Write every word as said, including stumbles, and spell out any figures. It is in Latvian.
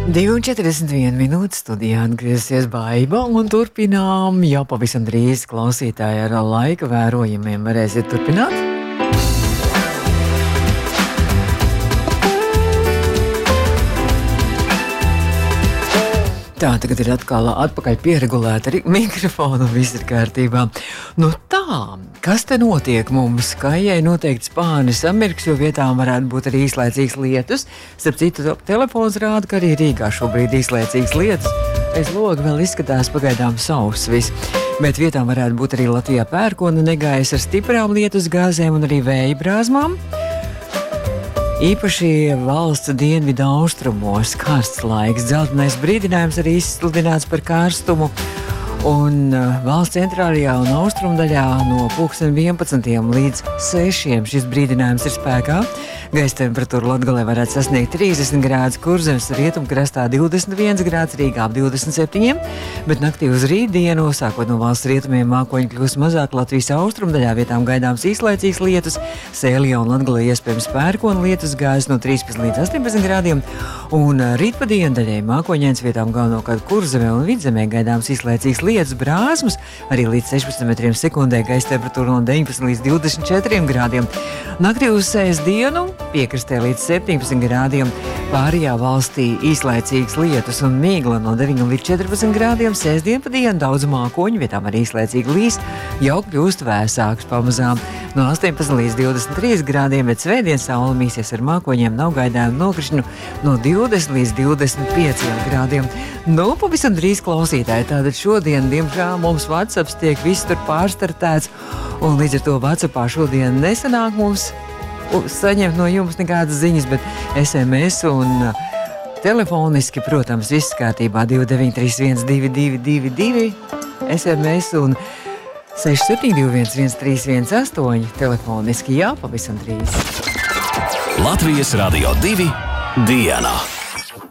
divi un četrdesmit viena minūte studijā atgriezies Baiba un turpinām jau pavisam drīz klausītāji ar laika vērojumiem varēsiet turpināt. Tā, tagad ir atkal atpakaļ pieregulēta arī mikrofona un viss ir kārtībā. Nu tā, kas te notiek mums? Kājai noteikti spānis samirks, jo vietām varētu būt arī īslaicīgs lietus. Starp citu, telefons rāda, ka arī Rīgā šobrīd īslaicīgs lietus. Aiz loga vēl izskatās pagaidām sauss viss. Bet vietām varētu būt arī Latvijā pērkona negaiss ar stiprām lietus gāzēm un arī vēja brāzmām. Īpaši valsts dienvidu austrumos karsts laiks, dzeltenais brīdinājums arī izsludināts par karstumu. Un uh, valsts centrālajā un austrumdaļā no pulksten vienpadsmitiem līdz sešiem šis brīdinājums ir spēkā. Gaisa temperatūra Latgalē varētu sasniegt trīsdesmit grādus, Kurzemes rietumkrastā divdesmit viens grāds, Rīgā ap divdesmit septiņi, bet naktī uz rītdienu, sākot no valsts rietumiem, mākoņi kļūs mazāk, Latvijas austrumdaļā vietām gaidāms īslaicīgs lietus, Sēlijā un Latgalē iespējams pērkona lietus gājas no trīspadsmit līdz astoņpadsmit grādiem, un rīt pa dienu daļai mākoņains vietām galvenokārt Kurzemē un Vidzemē gaidāms īslaicīgs lietus, brāzmas, arī līdz sešpadsmit metriem sekundē, gaisa temperatūra no deviņpadsmit līdz divdesmit četriem grādiem. Naktī uz sestdienu piekrastē līdz septiņpadsmit grādiem, pārējā valstī īslaicīgs lietus un migla no deviņiem līdz četrpadsmit grādiem, sestdien pa dienu daudz mākoņu, vietām arī īslaicīgi līs, jau kļūst vēsāks pamazām no astoņpadsmit līdz divdesmit trīs grādiem, bet svētdien saule mīsies ar mākoņiem, nav gaidām nokrišņu no divdesmit līdz divdesmit pieciem grādiem. Nu, pavisam drīz klausītāji, tātad šodien, diemžēl, mums WhatsApps tiek viss tur pārstartēts, un līdz ar to WhatsAppā šodien nesanāk mums saņemt no jums nekādas ziņas, bet S M S un uh, telefoniski, protams, viss kārtībā divi deviņi trīs viens divi divi divi divi S M S un seši septiņi divi viens viens trīs viens astoņi telefoniski, jā, pavisam drīz. Latvijas Radio divi dienā.